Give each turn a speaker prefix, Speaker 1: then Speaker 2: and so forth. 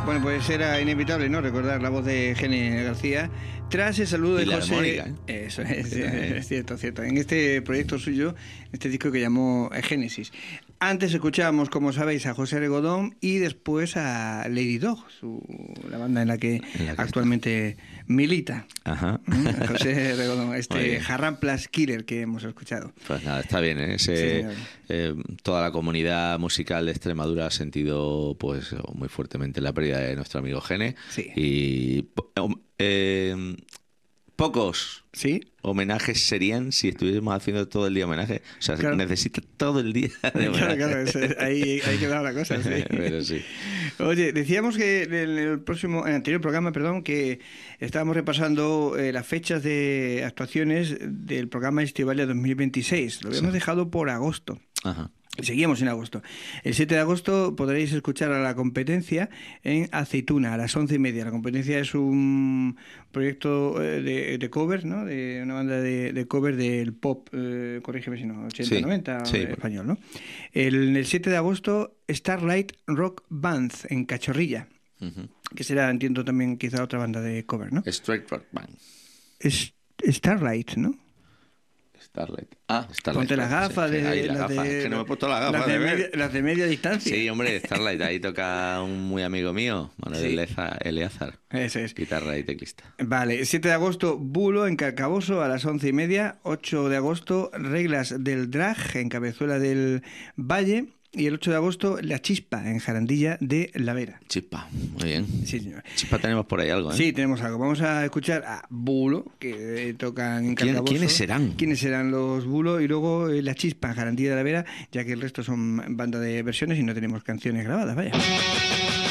Speaker 1: Bueno, pues era inevitable, ¿no?, recordar la voz de Gene García tras el saludo de José.
Speaker 2: Armónica,
Speaker 1: Eso es cierto, cierto. En este proyecto suyo, este disco que llamó Génesis. Antes escuchábamos, como sabéis, a José Regodón y después a Lady Dog, la banda en la que actualmente milita.
Speaker 2: Ajá.
Speaker 1: José Regodón, Jarramplas Killer que hemos escuchado.
Speaker 2: Pues nada, está bien, ¿eh? Toda la comunidad musical de Extremadura ha sentido pues muy fuertemente la pérdida de nuestro amigo Gene.
Speaker 1: Sí.
Speaker 2: Y pocos homenajes serían si estuviésemos haciendo todo el día homenaje. O sea, claro, necesita todo el día de homenaje.
Speaker 1: Claro, ahí quedaba la cosa. Sí.
Speaker 2: Pero sí.
Speaker 1: Oye, decíamos que en el anterior programa, que estábamos repasando las fechas de actuaciones del programa Estivalia 2026. Lo habíamos dejado por agosto.
Speaker 2: Ajá.
Speaker 1: Seguimos en agosto. El 7 de agosto podréis escuchar a La Competencia en Aceituna a las 11:30. La Competencia es un proyecto de cover, ¿no? De una banda de cover del pop, corrígeme si no, 80-90 español, ¿no? El 7 de agosto, Starlight Rock Band en Cachorrilla, que será, entiendo, también quizá otra banda de cover, ¿no?
Speaker 2: Straight Rock Band.
Speaker 1: Starlight, ¿no?
Speaker 2: Starlight.
Speaker 1: Ponte las gafas.
Speaker 2: Sí, las gafas. Es que no me he puesto las gafas
Speaker 1: las de media distancia.
Speaker 2: Sí, hombre, Starlight. Ahí toca un muy amigo mío, Manuel Eleazar.
Speaker 1: Eso es.
Speaker 2: Guitarra y teclista.
Speaker 1: Vale, 7 de agosto, Bulo en Carcaboso a las 11:30. 8 de agosto, Reglas del Drag en Cabezuela del Valle. Y el 8 de agosto, La Chispa en Jarandilla de la Vera.
Speaker 2: Chispa, muy bien.
Speaker 1: Sí, señor.
Speaker 2: Chispa, tenemos por ahí algo, ¿eh?
Speaker 1: Sí, tenemos algo. Vamos a escuchar a Bulo, que tocan en Carcaboso.
Speaker 2: ¿Quiénes serán?
Speaker 1: ¿Quiénes serán los Bulo? Y luego La Chispa en Jarandilla de la Vera, ya que el resto son banda de versiones y no tenemos canciones grabadas, vaya.